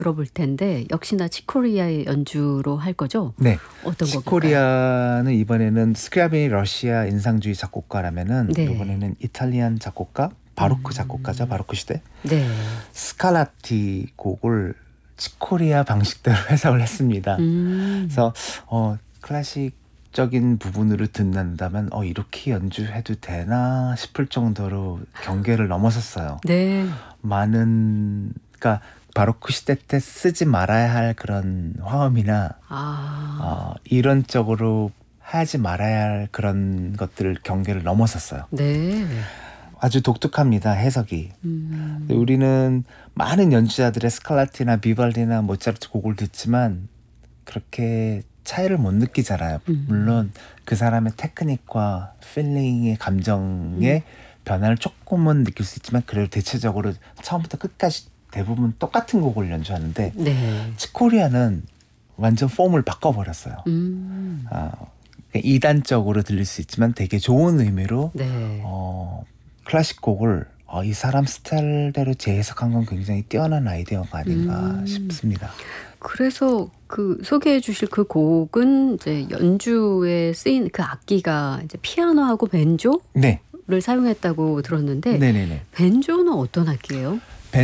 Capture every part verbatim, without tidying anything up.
들어볼 텐데 역시나 치코리아의 연주로 할 거죠? 네. 어떤 곡일까요? 치코리아는 이번에는 스크리아비니 러시아 인상주의 작곡가라면은 네. 이번에는 이탈리안 작곡가 바로크 음. 작곡가죠. 바로크 시대. 네. 스칼라티 곡을 치코리아 방식대로 해석을 했습니다. 음. 그래서 어, 클래식적인 부분으로 듣는다면 어, 이렇게 연주해도 되나 싶을 정도로 경계를 넘어섰어요. 네. 많은 그러니까 바로크 시대 때 쓰지 말아야 할 그런 화음이나 아. 어, 이론적으로 하지 말아야 할 그런 것들을 경계를 넘어섰어요. 네. 아주 독특합니다. 해석이. 음. 우리는 많은 연주자들의 스칼라티나 비발디나 모차르트 곡을 듣지만 그렇게 차이를 못 느끼잖아요. 음. 물론 그 사람의 테크닉과 필링의 감정의 음. 변화를 조금은 느낄 수 있지만 그래도 대체적으로 처음부터 끝까지 대부분 똑같은 곡을 연주하는데 네. 치코리아는 완전 폼을 바꿔버렸어요. 음. 아, 이단적으로 들릴 수 있지만 되게 좋은 의미로 네. 어, 클래식 곡을 어, 이 사람 스타일대로 재해석한 건 굉장히 뛰어난 아이디어가 아닌가 음. 싶습니다. 그래서 그 소개해 주실 그 곡은 이제 연주에 쓰인 그 악기가 이제 피아노하고 벤조를 네. 사용했다고 들었는데 네네네. 벤조는 어떤 악기예요?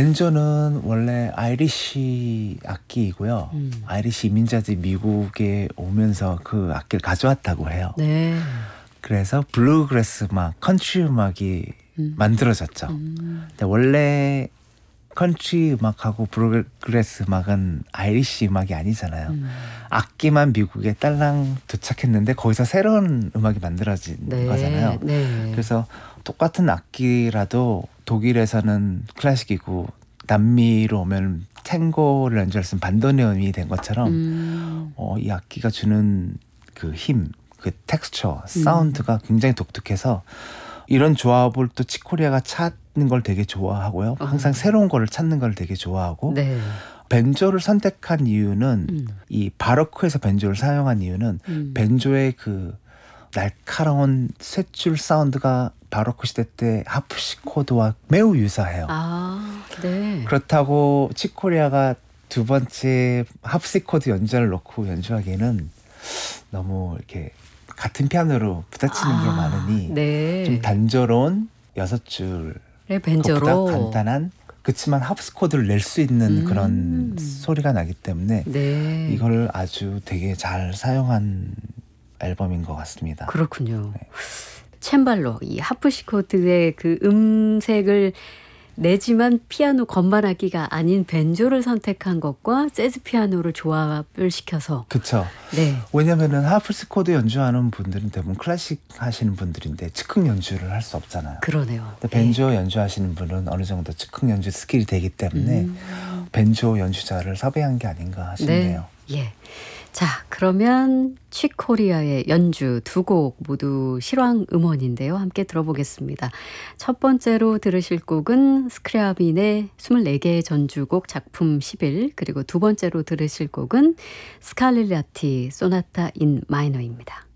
벤조는 원래 아이리시 악기이고요. 음. 아이리시 이민자들이 미국에 오면서 그 악기를 가져왔다고 해요. 네. 그래서 블루그래스 음악, 컨트리 음악이 음. 만들어졌죠. 음. 근데 원래 컨트리 음악하고 블루그래스 음악은 아이리시 음악이 아니잖아요. 음. 악기만 미국에 딸랑 도착했는데 거기서 새로운 음악이 만들어진 네. 거잖아요. 네. 그래서 똑같은 악기라도 독일에서는 클래식이고 남미로 오면 탱고를 연주할 반도네온이 된 것처럼 음. 어, 이 악기가 주는 그 힘, 그 텍스처, 사운드가 음. 굉장히 독특해서 이런 조합을 또 치코리아가 찾는 걸 되게 좋아하고요. 항상 어. 새로운 걸 찾는 걸 되게 좋아하고 네. 벤조를 선택한 이유는 음. 이 바로크에서 벤조를 사용한 이유는 음. 벤조의 그 날카로운 셋줄 사운드가 바로크 시대 때 하프시코드와 매우 유사해요. 아, 네. 그렇다고 치코리아가 두 번째 하프시코드 연주를 넣고 연주하기에는 너무 이렇게 같은 피아노로 부딪히는 아, 게 많으니 네. 좀 단조로운 여섯 줄의 벤조로 것보다 간단한 그렇지만 하프시코드를 낼 수 있는 음. 그런 소리가 나기 때문에 네. 이걸 아주 되게 잘 사용한 앨범인 것 같습니다. 그렇군요. 네. 챈발로 이 하프시코드의 그 음색을 내지만 피아노 건반악기가 아닌 벤조를 선택한 것과 재즈 피아노를 조합을 시켜서. 그렇죠. 네. 왜냐면은 하프시코드 연주하는 분들은 대부분 클래식 하시는 분들인데 즉흥 연주를 할 수 없잖아요. 그러네요. 근데 벤조 네. 연주하시는 분은 어느 정도 즉흥 연주 스킬이 되기 때문에 음. 벤조 연주자를 섭외한 게 아닌가 싶네요. 네. 예. 자, 그러면 치코리아의 연주 두 곡 모두 실황 음원인데요. 함께 들어보겠습니다. 첫 번째로 들으실 곡은 스크랴빈의 스물네 개의 전주곡 작품 십일, 그리고 두 번째로 들으실 곡은 스칼릴라티 소나타 인 마이너입니다.